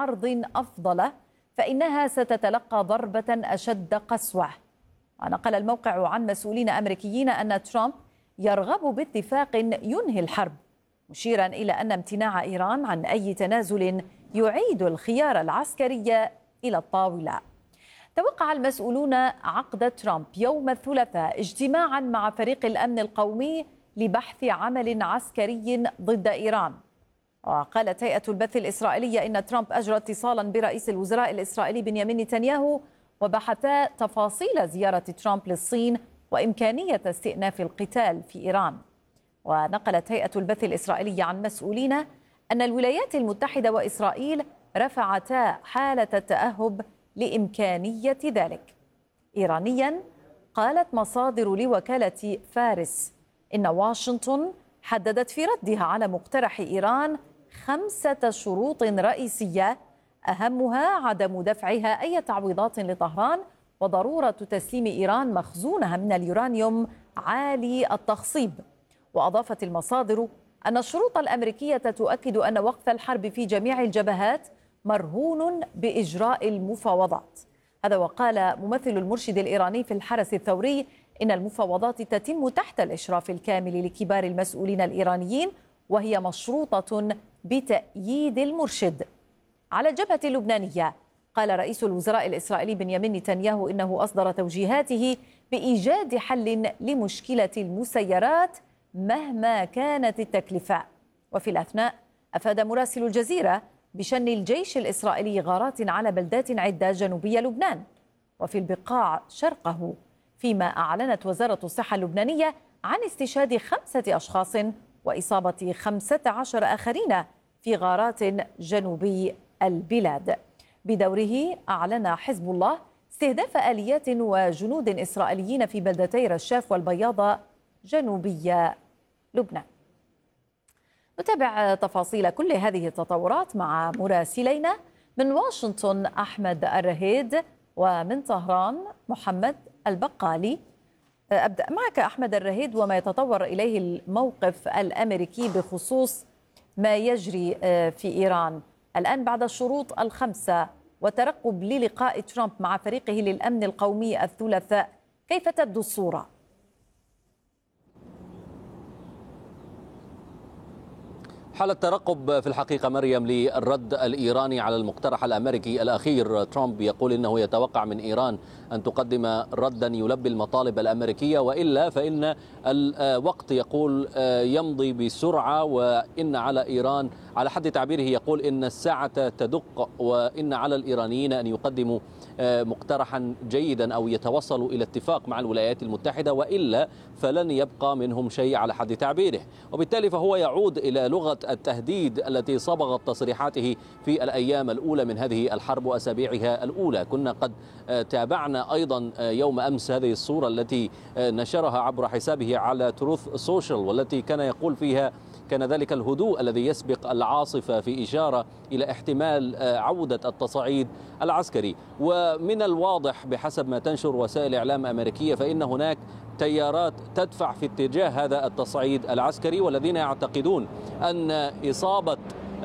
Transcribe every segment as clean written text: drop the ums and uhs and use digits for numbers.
عرض أفضل فإنها ستتلقى ضربة أشد قسوة. ونقل الموقع عن مسؤولين أمريكيين أن ترامب يرغب باتفاق ينهي الحرب، مشيرا إلى أن امتناع إيران عن أي تنازل يعيد الخيار العسكري إلى الطاولة. توقع المسؤولون عقد ترامب يوم الثلاثاء اجتماعا مع فريق الأمن القومي لبحث عمل عسكري ضد إيران. وقالت هيئة البث الإسرائيلية إن ترامب أجرى اتصالا برئيس الوزراء الإسرائيلي بنيامين نتنياهو وبحثا تفاصيل زيارة ترامب للصين وإمكانية استئناف القتال في إيران. ونقلت هيئة البث الإسرائيلية عن مسؤولين أن الولايات المتحدة وإسرائيل رفعتا حالة التأهب لإمكانية ذلك. إيرانيا قالت مصادر لوكالة فارس إن واشنطن حددت في ردها على مقترح إيران 5 شروط رئيسية أهمها عدم دفعها أي تعويضات لطهران وضرورة تسليم إيران مخزونها من اليورانيوم عالي التخصيب. وأضافت المصادر أن الشروط الأمريكية تؤكد أن وقف الحرب في جميع الجبهات مرهون بإجراء المفاوضات. هذا وقال ممثل المرشد الإيراني في الحرس الثوري إن المفاوضات تتم تحت الإشراف الكامل لكبار المسؤولين الإيرانيين وهي مشروطة بتأييد المرشد. على الجبهة اللبنانية قال رئيس الوزراء الإسرائيلي بنيامين نتنياهو إنه أصدر توجيهاته بإيجاد حل لمشكلة المسيرات مهما كانت التكلفة. وفي الأثناء أفاد مراسل الجزيرة بشن الجيش الإسرائيلي غارات على بلدات عدة جنوبي لبنان وفي البقاع شرقه، فيما أعلنت وزارة الصحة اللبنانية عن استشهاد 5 أشخاص وإصابة 15 آخرين في غارات جنوبي البلاد. بدوره أعلن حزب الله استهداف آليات وجنود إسرائيليين في بلدتي رشاف والبياض جنوبي لبنان. نتابع تفاصيل كل هذه التطورات مع مراسلينا من واشنطن أحمد الرهيد ومن طهران محمد البقالي. أبدأ معك أحمد الرهيد وما يتطور إليه الموقف الأمريكي بخصوص ما يجري في إيران الآن بعد الشروط 5 وترقب للقاء ترامب مع فريقه للأمن القومي الثلاثاء، كيف تبدو الصورة؟ حالة ترقب في الحقيقة مريم للرد الإيراني على المقترح الأمريكي الأخير. ترامب يقول إنه يتوقع من إيران أن تقدم ردا يلبي المطالب الأمريكية، وإلا فإن الوقت يقول يمضي بسرعة، وإن على إيران على حد تعبيره يقول إن الساعة تدق، وإن على الإيرانيين أن يقدموا مقترحا جيدا أو يتوصلوا إلى اتفاق مع الولايات المتحدة، وإلا فلن يبقى منهم شيء على حد تعبيره. وبالتالي فهو يعود إلى لغة التهديد التي صبغت تصريحاته في الأيام الأولى من هذه الحرب وأسابيعها الأولى. كنا قد تابعنا أيضا يوم أمس هذه الصورة التي نشرها عبر حسابه على تروث سوشيال، والتي كان يقول فيها كان ذلك الهدوء الذي يسبق العاصفة في إشارة إلى احتمال عودة التصعيد العسكري. ومن الواضح بحسب ما تنشر وسائل إعلام أمريكية فإن هناك تيارات تدفع في اتجاه هذا التصعيد العسكري، والذين يعتقدون أن إصابة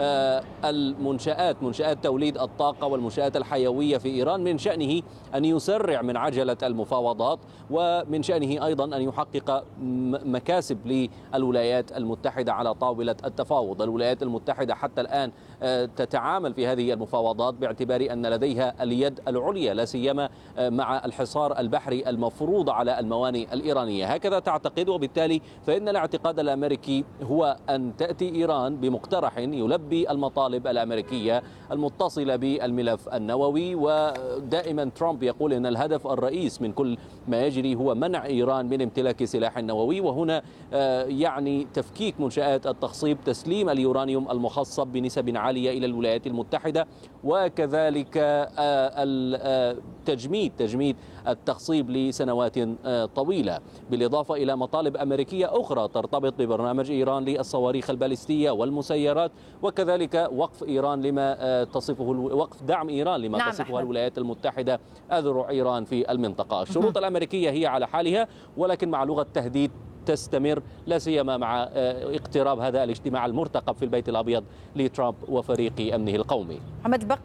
منشآت توليد الطاقة والمنشآت الحيوية في إيران من شأنه أن يسرع من عجلة المفاوضات، ومن شأنه أيضا أن يحقق مكاسب للولايات المتحدة على طاولة التفاوض. الولايات المتحدة حتى الآن تتعامل في هذه المفاوضات باعتبار أن لديها اليد العليا، لا سيما مع الحصار البحري المفروض على الموانئ الإيرانية، هكذا تعتقد. وبالتالي فإن الاعتقاد الأمريكي هو أن تأتي إيران بمقترح يلبي المطالب الأمريكية المتصلة بالملف النووي. ودائما ترامب يقول أن الهدف الرئيس من كل ما يجري هو منع إيران من امتلاك سلاح نووي، وهنا يعني تفكيك منشآت التخصيب، تسليم اليورانيوم المخصب بنسب عالية إلى الولايات المتحدة، وكذلك تجميد التخصيب لسنوات طويلة، بالإضافة إلى مطالب أمريكية أخرى ترتبط ببرنامج إيران للصواريخ البالستية والمسيرات، وكذلك وقف دعم إيران لما تصفه الولايات المتحدة أذرع إيران في المنطقة. الشروط الأمريكية هي على حالها، ولكن مع لغة تهديد تستمر، لا سيما مع اقتراب هذا الاجتماع المرتقب في البيت الأبيض لترامب وفريق أمنه القومي. محمد